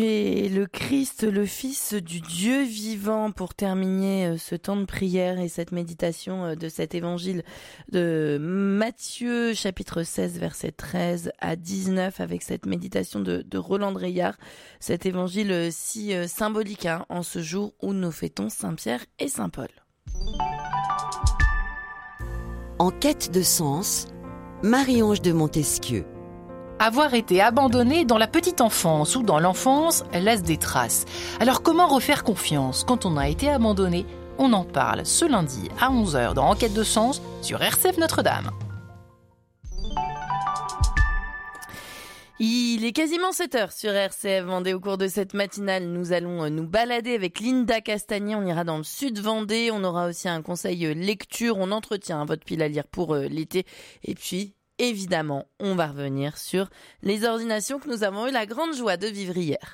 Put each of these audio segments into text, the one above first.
Et le Christ, le Fils du Dieu vivant, pour terminer ce temps de prière et cette méditation de cet évangile de Matthieu, chapitre 16, versets 13 à 19, avec cette méditation de Roland Dreillard, cet évangile si symbolique en ce jour où nous fêtons Saint-Pierre et Saint-Paul. En quête de sens, Marie-Ange de Montesquieu. Avoir été abandonné dans la petite enfance ou dans l'enfance laisse des traces. Alors comment refaire confiance quand on a été abandonné ? On en parle ce lundi à 11h dans Enquête de sens sur RCF Notre-Dame. Il est quasiment 7h sur RCF Vendée. Au cours de cette matinale, nous allons nous balader avec Linda Castagnier. On ira dans le sud Vendée. On aura aussi un conseil lecture. On entretient votre pile à lire pour l'été. Et puis, évidemment, on va revenir sur les ordinations que nous avons eu la grande joie de vivre hier.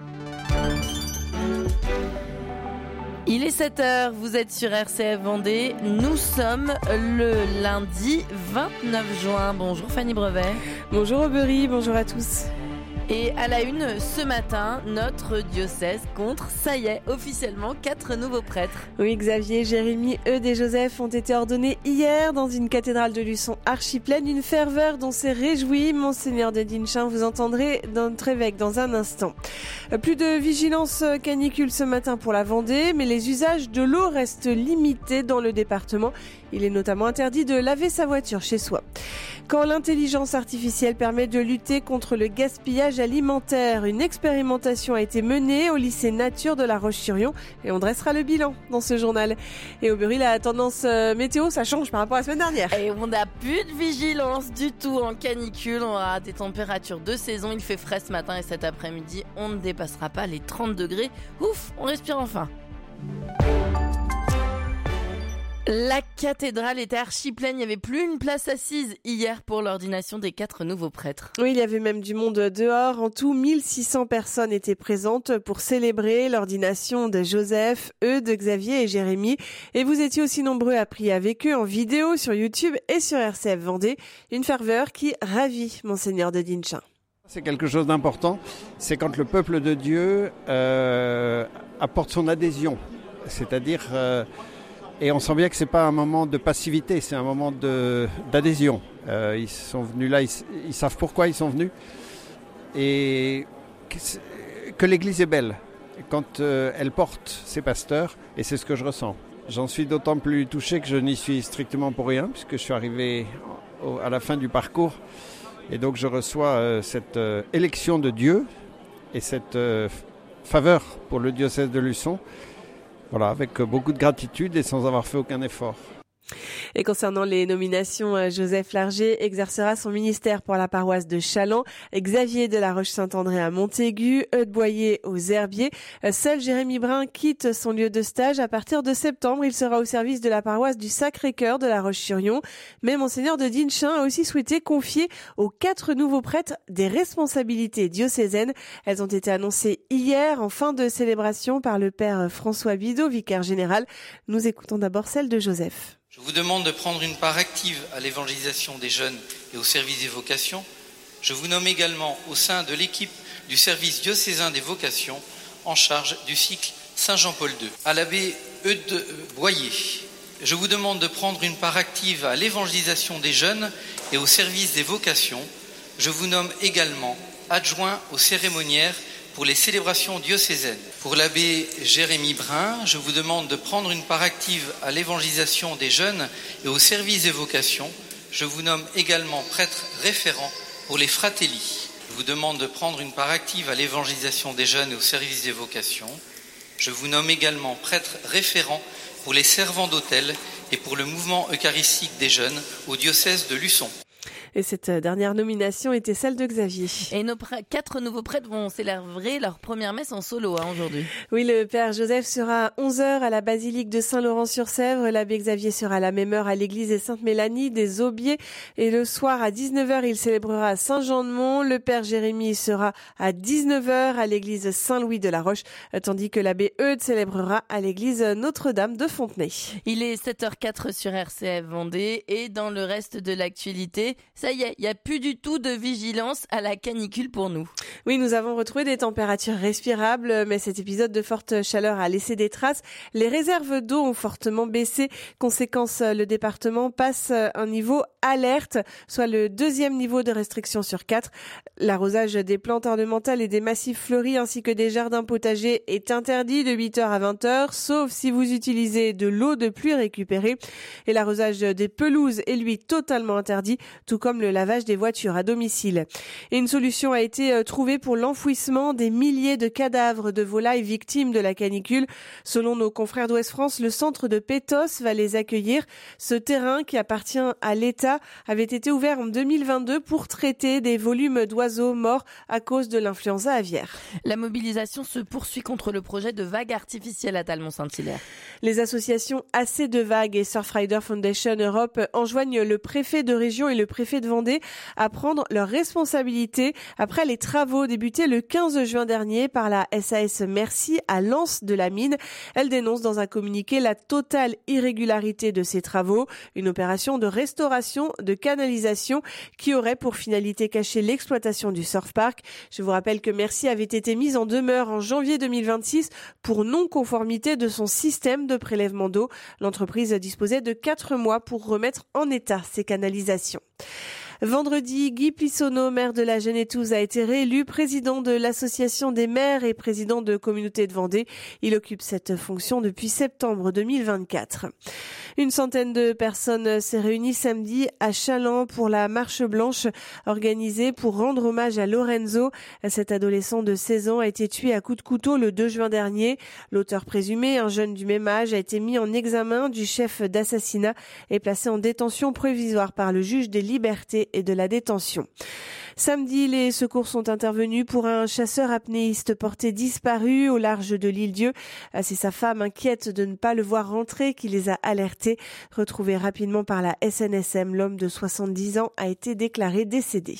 Il est 7h, vous êtes sur RCF Vendée. Nous sommes le lundi 29 juin. Bonjour Fanny Brevet. Bonjour Aubery, bonjour à tous. Et à la une, ce matin, notre diocèse compte, ça y est, officiellement 4 nouveaux prêtres. Oui, Xavier, Jérémy, Eudes et Joseph ont été ordonnés hier dans une cathédrale de Luçon archi-pleine. Une ferveur dont s'est réjoui Monseigneur de Dinchin. Vous entendrez notre évêque dans un instant. Plus de vigilance canicule ce matin pour la Vendée, mais les usages de l'eau restent limités dans le département. Il est notamment interdit de laver sa voiture chez soi. Quand l'intelligence artificielle permet de lutter contre le gaspillage alimentaire, une expérimentation a été menée au lycée Nature de La Roche-sur-Yon et on dressera le bilan dans ce journal. Et Aubery, la tendance météo, ça change par rapport à la semaine dernière. Et on n'a plus de vigilance du tout en canicule, on aura des températures de saison, il fait frais ce matin et cet après-midi, on ne dépassera pas les 30 degrés. Ouf, on respire enfin. La cathédrale était archi pleine, il n'y avait plus une place assise hier pour l'ordination des 4 nouveaux prêtres. Oui, il y avait même du monde dehors. En tout, 1600 personnes étaient présentes pour célébrer l'ordination de Joseph, Eudes, Xavier et Jérémy. Et vous étiez aussi nombreux à prier avec eux en vidéo sur YouTube et sur RCF Vendée. Une ferveur qui ravit Monseigneur de Dinchin. C'est quelque chose d'important, c'est quand le peuple de Dieu apporte son adhésion, c'est-à-dire... Et on sent bien que ce n'est pas un moment de passivité, c'est un moment d'adhésion. Ils sont venus là, ils savent pourquoi ils sont venus. Et que l'Église est belle quand elle porte ses pasteurs, et c'est ce que je ressens. J'en suis d'autant plus touché que je n'y suis strictement pour rien, puisque je suis arrivé à la fin du parcours. Et donc je reçois cette élection de Dieu et cette faveur pour le diocèse de Luçon. Voilà, avec beaucoup de gratitude et sans avoir fait aucun effort. Et concernant les nominations, Joseph Larger exercera son ministère pour la paroisse de Chaland, Xavier de la Roche-Saint-André à Montaigu, Eudes Boyer aux Herbiers. Seul Jérémy Brun quitte son lieu de stage. À partir de septembre, il sera au service de la paroisse du Sacré-Cœur de la Roche-sur-Yon. Mais Monseigneur de Dinchin a aussi souhaité confier aux 4 nouveaux prêtres des responsabilités diocésaines. Elles ont été annoncées hier en fin de célébration par le père François Bidot, vicaire général. Nous écoutons d'abord celle de Joseph. Je vous demande de prendre une part active à l'évangélisation des jeunes et au service des vocations. Je vous nomme également au sein de l'équipe du service diocésain des vocations en charge du cycle Saint-Jean-Paul II. À l'abbé Eudes Boyer, je vous demande de prendre une part active à l'évangélisation des jeunes et au service des vocations. Je vous nomme également adjoint aux cérémoniaires pour les célébrations diocésaines. Pour l'abbé Jérémy Brun, je vous demande de prendre une part active à l'évangélisation des jeunes et au service des vocations. Je vous nomme également prêtre référent pour les fratelli. Je vous demande de prendre une part active à l'évangélisation des jeunes et au service des vocations. Je vous nomme également prêtre référent pour les servants d'autel et pour le mouvement eucharistique des jeunes au diocèse de Luçon. Et cette dernière nomination était celle de Xavier. Et nos 4 nouveaux prêtres vont célébrer leur première messe en solo aujourd'hui. Oui, le père Joseph sera à 11h à la basilique de Saint-Laurent-sur-Sèvre. L'abbé Xavier sera à la même heure à l'église des Sainte-Mélanie des Aubiers. Et le soir à 19h, il célébrera à Saint-Jean-de-Mont. Le père Jérémy sera à 19h à l'église Saint-Louis de la Roche, tandis que l'abbé Eudes célébrera à l'église Notre-Dame de Fontenay. Il est 7h04 sur RCF Vendée et dans le reste de l'actualité, ça y est, il n'y a plus du tout de vigilance à la canicule pour nous. Oui, nous avons retrouvé des températures respirables, mais cet épisode de forte chaleur a laissé des traces. Les réserves d'eau ont fortement baissé. Conséquence, le département passe un niveau alerte, soit le 2e niveau de restriction sur 4. L'arrosage des plantes ornementales et des massifs fleuris ainsi que des jardins potagers est interdit de 8h à 20h, sauf si vous utilisez de l'eau de pluie récupérée. Et l'arrosage des pelouses est lui totalement interdit, tout comme le lavage des voitures à domicile. Et une solution a été trouvée pour l'enfouissement des milliers de cadavres de volailles victimes de la canicule. Selon nos confrères d'Ouest France, le centre de Pétos va les accueillir. Ce terrain, qui appartient à l'État, avait été ouvert en 2022 pour traiter des volumes d'oiseaux morts à cause de l'influenza aviaire. La mobilisation se poursuit contre le projet de vagues artificielles à Talmont-Saint-Hilaire. Les associations Assez de Vagues et Surfrider Foundation Europe enjoignent le préfet de région et le préfet de Vendée à prendre leurs responsabilités après les travaux débutés le 15 juin dernier par la SAS Merci à Lens de la Mine. Elle dénonce dans un communiqué la totale irrégularité de ces travaux, une opération de restauration de canalisation qui aurait pour finalité cachée l'exploitation du surfpark. Je vous rappelle que Merci avait été mise en demeure en janvier 2026 pour non-conformité de son système de prélèvement d'eau. L'entreprise disposait de 4 mois pour remettre en état ses canalisations. Vendredi, Guy Pissonneau, maire de la Genétouse, a été réélu président de l'association des maires et président de communauté de Vendée. Il occupe cette fonction depuis septembre 2024. Une centaine de personnes s'est réunie samedi à Challans pour la marche blanche organisée pour rendre hommage à Lorenzo. Cet adolescent de 16 ans a été tué à coups de couteau le 2 juin dernier. L'auteur présumé, un jeune du même âge, a été mis en examen du chef d'assassinat et placé en détention provisoire par le juge des libertés et de la détention. Samedi, les secours sont intervenus pour un chasseur apnéiste porté disparu au large de l'Île-Dieu. C'est sa femme, inquiète de ne pas le voir rentrer, qui les a alertés. Retrouvé rapidement par la SNSM, l'homme de 70 ans a été déclaré décédé.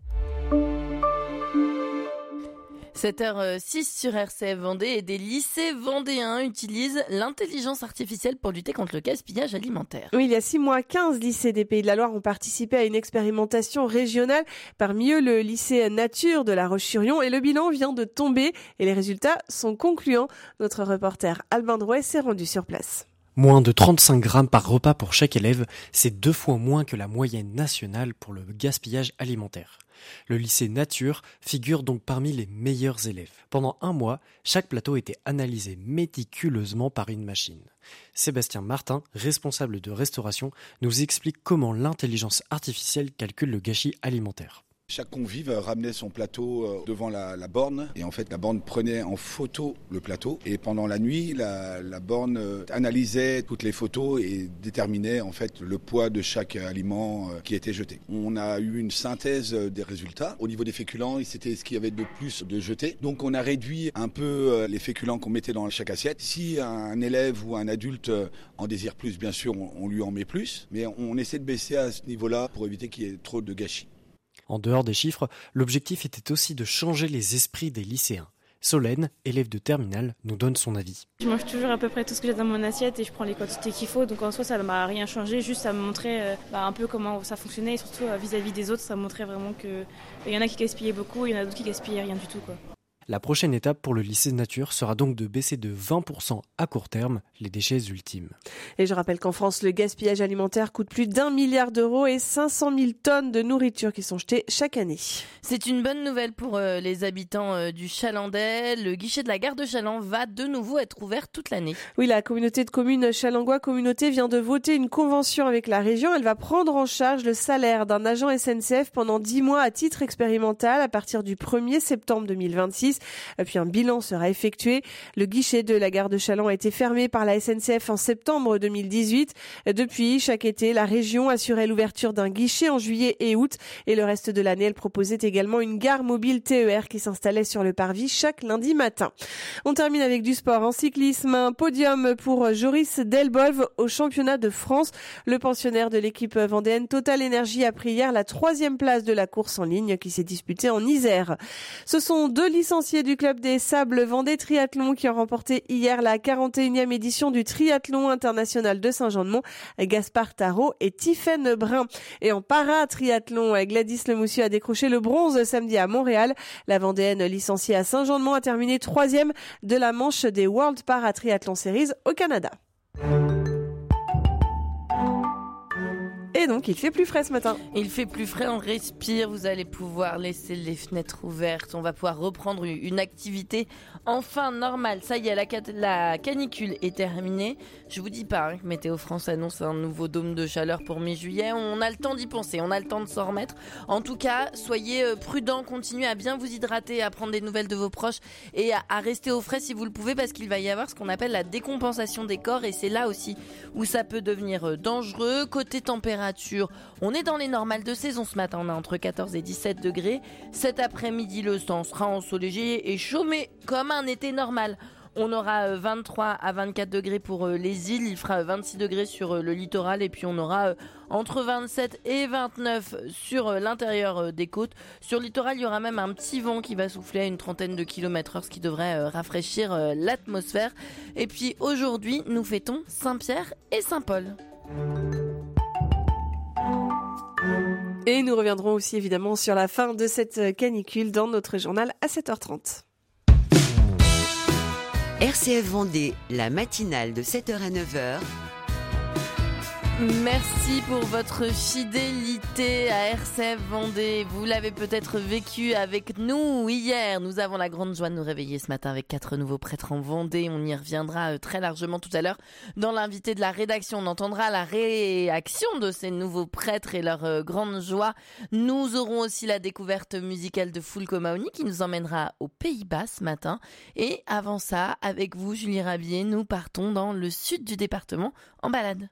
7h06 sur RCF Vendée et des lycées vendéens utilisent l'intelligence artificielle pour lutter contre le gaspillage alimentaire. Oui, il y a 6 mois, 15 lycées des Pays de la Loire ont participé à une expérimentation régionale. Parmi eux, le lycée Nature de La Roche-sur-Yon, et le bilan vient de tomber et les résultats sont concluants. Notre reporter Albin Drouet s'est rendu sur place. Moins de 35 grammes par repas pour chaque élève, c'est 2 fois moins que la moyenne nationale pour le gaspillage alimentaire. Le lycée Nature figure donc parmi les meilleurs élèves. Pendant 1 mois, chaque plateau était analysé méticuleusement par une machine. Sébastien Martin, responsable de restauration, nous explique comment l'intelligence artificielle calcule le gâchis alimentaire. Chaque convive ramenait son plateau devant la borne et en fait la borne prenait en photo le plateau et pendant la nuit la borne analysait toutes les photos et déterminait en fait le poids de chaque aliment qui était jeté. On a eu une synthèse des résultats. Au niveau des féculents, c'était ce qu'il y avait de plus de jeté. Donc on a réduit un peu les féculents qu'on mettait dans chaque assiette. Si un élève ou un adulte en désire plus, bien sûr on lui en met plus, mais on essaie de baisser à ce niveau-là pour éviter qu'il y ait trop de gâchis. En dehors des chiffres, l'objectif était aussi de changer les esprits des lycéens. Solène, élève de terminale, nous donne son avis. Je mange toujours à peu près tout ce que j'ai dans mon assiette et je prends les quantités qu'il faut. Donc en soi, ça ne m'a rien changé, juste ça me montrait un peu comment ça fonctionnait et surtout vis-à-vis des autres, ça montrait vraiment qu'il y en a qui gaspillaient beaucoup, il y en a d'autres qui gaspillaient rien du tout, quoi. La prochaine étape pour le lycée Nature sera donc de baisser de 20% à court terme les déchets ultimes. Et je rappelle qu'en France, le gaspillage alimentaire coûte plus d'1 milliard d'euros et 500 000 tonnes de nourriture qui sont jetées chaque année. C'est une bonne nouvelle pour les habitants du Chalandais. Le guichet de la gare de Chaland va de nouveau être ouvert toute l'année. Oui, la communauté de communes Chalangois Communauté vient de voter une convention avec la région. Elle va prendre en charge le salaire d'un agent SNCF pendant 10 mois à titre expérimental à partir du 1er septembre 2026. Puis un bilan sera effectué. Le guichet de la gare de Chaland a été fermé par la SNCF en septembre 2018. Depuis, chaque été, la région assurait l'ouverture d'un guichet en juillet et août. Et le reste de l'année, elle proposait également une gare mobile TER qui s'installait sur le parvis chaque lundi matin. On termine avec du sport en cyclisme. Un podium pour Joris Delbolve au championnat de France. Le pensionnaire de l'équipe vendéenne Total Energy a pris hier la 3e place de la course en ligne qui s'est disputée en Isère. Ce sont 2 licenciés licenciés du club des Sables Vendée Triathlon qui ont remporté hier la 41e édition du Triathlon international de Saint-Jean-de-Mont, Gaspard Tarot et Tiffaine Brun. Et en para-triathlon, Gladys Lemoussu a décroché le bronze samedi à Montréal. La Vendéenne licenciée à Saint-Jean-de-Mont a terminé 3e de la manche des World Para-Triathlon Series au Canada. Et donc, il fait plus frais ce matin. Il fait plus frais, on respire, vous allez pouvoir laisser les fenêtres ouvertes, on va pouvoir reprendre une activité enfin normale. Ça y est, la canicule est terminée. Je vous dis pas, que Météo France annonce un nouveau dôme de chaleur pour mi-juillet. On a le temps d'y penser, on a le temps de s'en remettre. En tout cas, soyez prudents, continuez à bien vous hydrater, à prendre des nouvelles de vos proches et à rester au frais si vous le pouvez, parce qu'il va y avoir ce qu'on appelle la décompensation des corps, et c'est là aussi où ça peut devenir dangereux. Côté température, on est dans les normales de saison ce matin, on est entre 14 et 17 degrés. Cet après-midi, le temps sera ensoleillé et chaud, mais comme un été normal. On aura 23 à 24 degrés pour les îles, il fera 26 degrés sur le littoral, et puis on aura entre 27 et 29 sur l'intérieur des côtes. Sur le littoral, il y aura même un petit vent qui va souffler à une trentaine de km/h, ce qui devrait rafraîchir l'atmosphère. Et puis aujourd'hui, nous fêtons Saint-Pierre et Saint-Paul. Et nous reviendrons aussi évidemment sur la fin de cette canicule dans notre journal à 7h30. RCF Vendée, la matinale de 7h à 9h. Merci pour votre fidélité à RCF Vendée. Vous l'avez peut-être vécu avec nous hier. Nous avons la grande joie de nous réveiller ce matin avec 4 nouveaux prêtres en Vendée. On y reviendra très largement tout à l'heure dans l'invité de la rédaction. On entendra la réaction de ces nouveaux prêtres et leur grande joie. Nous aurons aussi la découverte musicale de Fulco Maoni qui nous emmènera aux Pays-Bas ce matin. Et avant ça, avec vous, Julie Rabier, nous partons dans le sud du département en balade.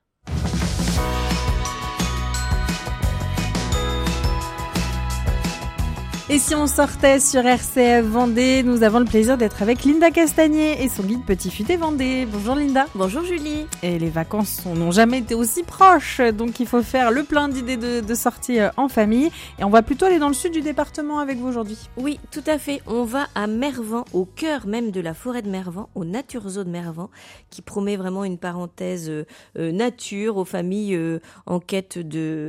Et si on sortait sur RCF Vendée, nous avons le plaisir d'être avec Linda Castagnier et son guide Petit Futé Vendée. Bonjour Linda. Bonjour Julie. Et les vacances n'ont jamais été aussi proches, donc il faut faire le plein d'idées de sorties en famille. Et on va plutôt aller dans le sud du département avec vous aujourd'hui. Oui, tout à fait. On va à Mervan, au cœur même de la forêt de Mervan, au Nature Zoo de Mervan, qui promet vraiment une parenthèse nature aux familles en quête de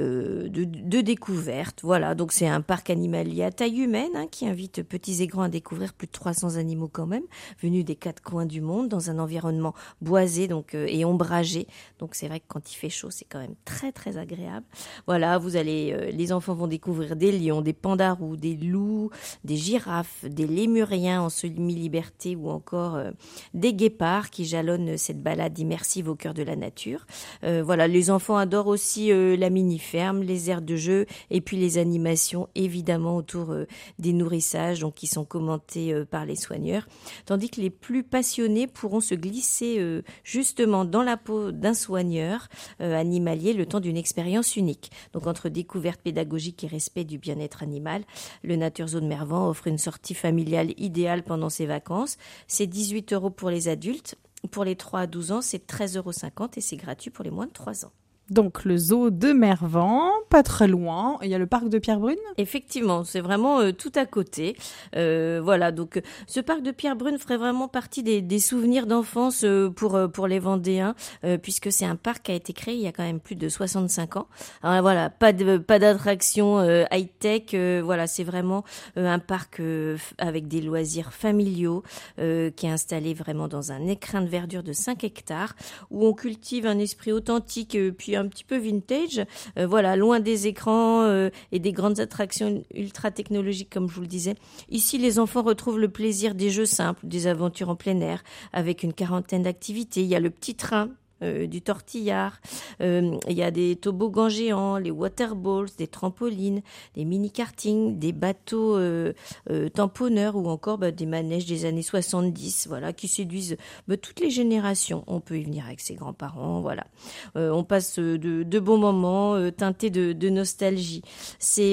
découverte. Voilà, donc c'est un parc animalier à taille humaine qui invite petits et grands à découvrir plus de 300 animaux quand même, venus des 4 coins du monde, dans un environnement boisé donc et ombragé. Donc c'est vrai que quand il fait chaud, c'est quand même très très agréable. Voilà, vous allez, les enfants vont découvrir des lions, des pandarous, des loups, des girafes, des lémuriens en semi-liberté ou encore des guépards qui jalonnent cette balade immersive au cœur de la nature. Voilà, les enfants adorent aussi la mini-ferme, les aires de jeu et puis les animations évidemment autour des nourrissages donc qui sont commentés par les soigneurs, tandis que les plus passionnés pourront se glisser justement dans la peau d'un soigneur animalier le temps d'une expérience unique. Donc entre découverte pédagogique et respect du bien-être animal, le Nature Zoo de Mervan offre une sortie familiale idéale pendant ses vacances. C'est 18 € pour les adultes. Pour les 3 à 12 ans, c'est 13,50 € et c'est gratuit pour les moins de 3 ans. Donc le zoo de Mervan, pas très loin. Il y a le parc de Pierrebrune. Effectivement, c'est vraiment tout à côté. Voilà, donc ce parc de Pierrebrune ferait vraiment partie des souvenirs d'enfance pour les Vendéens, puisque c'est un parc qui a été créé il y a quand même plus de 65 ans. Alors voilà, pas d'attraction high-tech. Voilà, c'est vraiment un parc avec des loisirs familiaux qui est installé vraiment dans un écrin de verdure de 5 hectares où on cultive un esprit authentique puis un petit peu vintage, voilà, loin des écrans et des grandes attractions ultra technologiques comme je vous le disais. Ici, les enfants retrouvent le plaisir des jeux simples, des aventures en plein air, avec une quarantaine d'activités. Il y a le petit train, du tortillard, il y a des toboggans géants, les waterballs, des trampolines, des mini-kartings, des bateaux tamponneurs ou encore des manèges des années 70, voilà, qui séduisent toutes les générations. On peut y venir avec ses grands-parents, voilà. On passe de bons moments teintés de nostalgie. C'est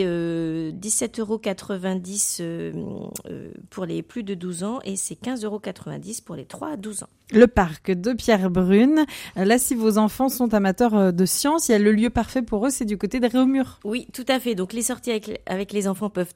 17,90 € pour les plus de 12 ans et c'est 15,90 € pour les 3 à 12 ans. Le parc de Pierrebrune. Là, si vos enfants sont amateurs de sciences, il y a le lieu parfait pour eux, c'est du côté de Réaumur. Oui, tout à fait. Donc, les sorties avec les enfants peuvent